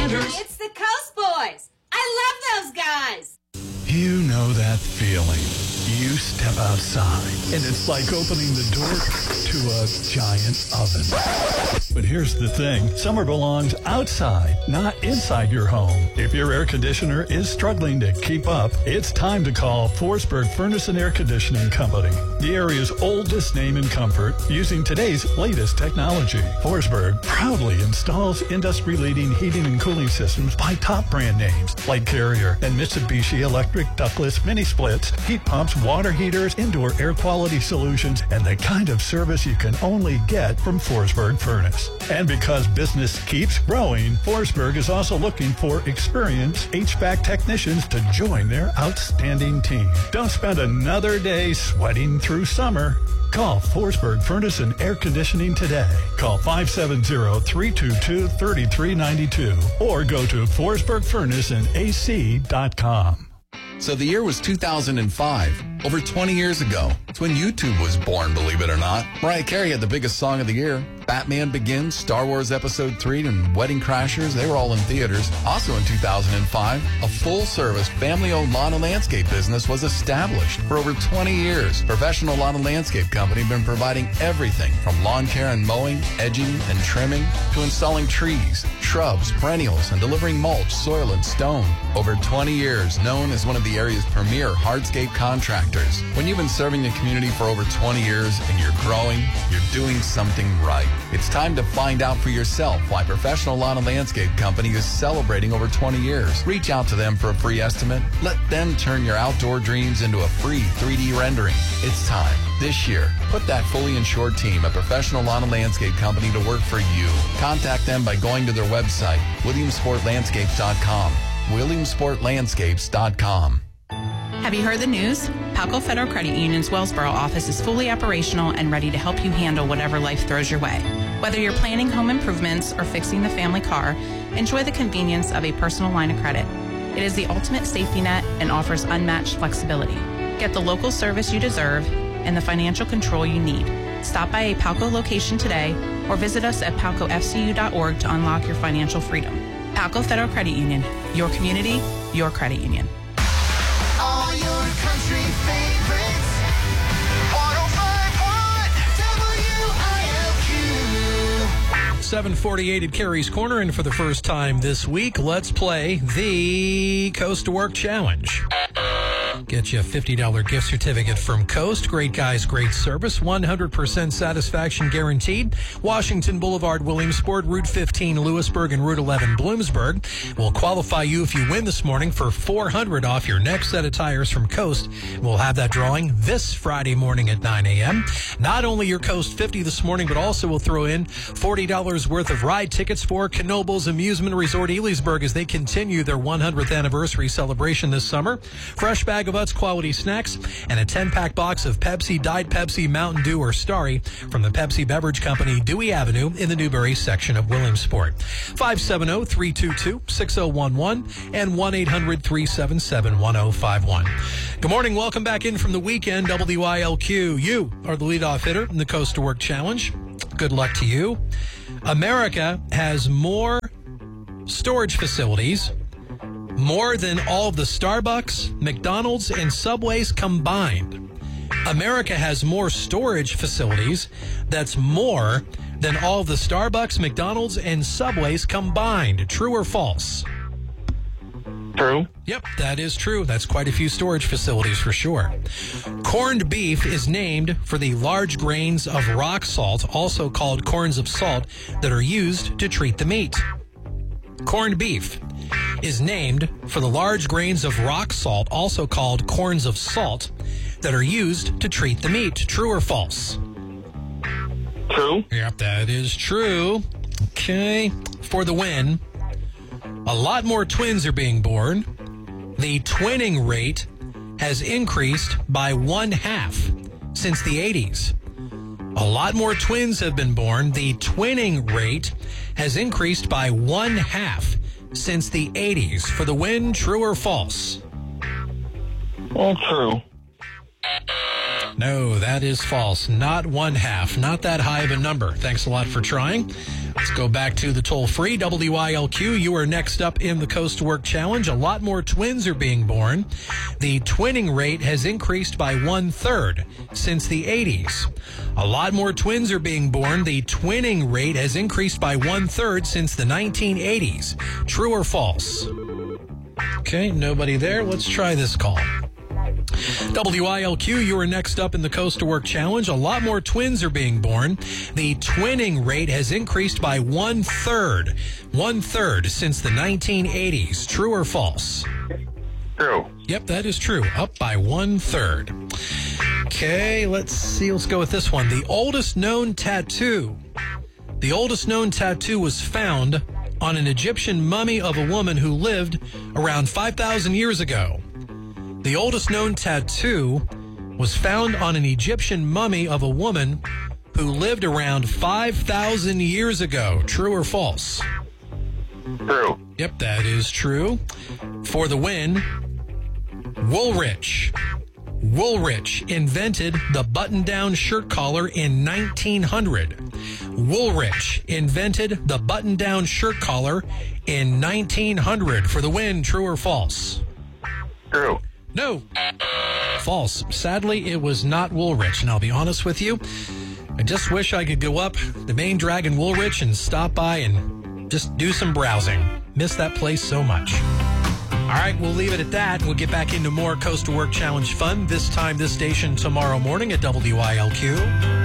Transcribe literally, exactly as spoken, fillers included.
Sanders. It's the Coast Boys. I love those guys. You know that feeling. You step outside, and it's like opening the door to a giant oven. But here's the thing. Summer belongs outside, not inside your home. If your air conditioner is struggling to keep up, it's time to call Forsberg Furnace and Air Conditioning Company, the area's oldest name in comfort, using today's latest technology. Forsberg proudly installs industry-leading heating and cooling systems by top brand names like Carrier and Mitsubishi Electric ductless mini splits, heat pumps, water heaters, indoor air quality solutions, and the kind of service you can only get from Forsberg Furnace. And because business keeps growing, Forsberg is also looking for experienced H V A C technicians to join their outstanding team. Don't spend another day sweating through summer. Call Forsberg Furnace and Air Conditioning today. Call five seven zero, three two two, three three nine two or go to forsberg furnace and a c dot com. So the year was two thousand five, over twenty years ago. It's when YouTube was born, believe it or not. Mariah Carey had the biggest song of the year. Batman Begins, Star Wars Episode three, and Wedding Crashers, they were all in theaters. Also in two thousand five, a full-service, family-owned lawn and landscape business was established. For over twenty years, Professional Lawn and Landscape Company have been providing everything from lawn care and mowing, edging, and trimming, to installing trees, shrubs, perennials, and delivering mulch, soil, and stone. Over twenty years, known as one of the area's premier hardscape contractors. When you've been serving the community for over twenty years and you're growing, you're doing something right. It's time to find out for yourself why Professional Lawn and Landscape Company is celebrating over twenty years. Reach out to them for a free estimate. Let them turn your outdoor dreams into a free three D rendering. It's time. This year, put that fully insured team at Professional Lawn and Landscape Company to work for you. Contact them by going to their website, williamsport landscapes dot com. williamsport landscapes dot com. Have you heard the news? Palco Federal Credit Union's Wellsboro office is fully operational and ready to help you handle whatever life throws your way. Whether you're planning home improvements or fixing the family car, enjoy the convenience of a personal line of credit. It is the ultimate safety net and offers unmatched flexibility. Get the local service you deserve and the financial control you need. Stop by a Palco location today or visit us at palco f c u dot org to unlock your financial freedom. Palco Federal Credit Union, your community, your credit union. All your country favorites. one oh five point one W I L Q. seven forty-eight at Carrie's Corner, and for the first time this week, let's play the Coast to Work Challenge. Get you a fifty dollars gift certificate from Coast. Great guys, great service. one hundred percent satisfaction guaranteed. Washington Boulevard, Williamsport, Route fifteen, Lewisburg, and Route eleven, Bloomsburg. Will qualify you if you win this morning for four hundred dollars off your next set of tires from Coast. We'll have that drawing this Friday morning at nine a.m. Not only your Coast fifty this morning, but also we'll throw in forty dollars worth of ride tickets for Knoebels Amusement Resort Elysburg as they continue their one hundredth anniversary celebration this summer. Fresh bag of Utz quality snacks and a ten-pack box of Pepsi, Diet Pepsi, Mountain Dew, or Starry from the Pepsi Beverage Company, Dewey Avenue in the Newberry section of Williamsport. five seven zero, three two two, six zero one one and one eight hundred, three seven seven, one zero five one. Good morning. Welcome back in from the weekend. W I L Q. You are the leadoff hitter in the Coast to Work Challenge. Good luck to you. America has more storage facilities, more than all of the Starbucks, McDonald's, and Subways combined. America has more storage facilities. That's more than all of the Starbucks, McDonald's, and Subways combined. True or false? True. Yep, that is true. That's quite a few storage facilities for sure. Corned beef is named for the large grains of rock salt, also called corns of salt, that are used to treat the meat. Corned beef is named for the large grains of rock salt, also called corns of salt, that are used to treat the meat. True or false? True. Yep, that is true. Okay, for the win, a lot more twins are being born. The twinning rate has increased by one half since the eighties. A lot more twins have been born. The twinning rate has increased by one half since the eighties. For the win, true or false? Well, true. No, that is false. Not one half. Not that high of a number. Thanks a lot for trying. Let's go back to the toll-free W I L Q. You are next up in the Coast to Work Challenge. A lot more twins are being born. The twinning rate has increased by one-third since the eighties. A lot more twins are being born. The twinning rate has increased by one-third since the nineteen eighties. True or false? Okay, nobody there. Let's try this call. W I L Q, you are next up in the Coast to Work Challenge. A lot more twins are being born. The twinning rate has increased by one-third. One-third since the nineteen eighties. True or false? True. Yep, that is true. Up by one-third. Okay, let's see. Let's go with this one. The oldest known tattoo. The oldest known tattoo was found on an Egyptian mummy of a woman who lived around five thousand years ago. The oldest known tattoo was found on an Egyptian mummy of a woman who lived around five thousand years ago. True or false? True. Yep, that is true. For the win, Woolrich. Woolrich invented the button-down shirt collar in nineteen hundred. Woolrich invented the button-down shirt collar in nineteen hundred. For the win, true or false? True. No. False. Sadly, it was not Woolrich, and I'll be honest with you, I just wish I could go up the main drag in Woolrich and stop by and just do some browsing. Miss that place so much. All right, we'll leave it at that. We'll get back into more Coast to Work Challenge fun, this time, this station, tomorrow morning at W I L Q.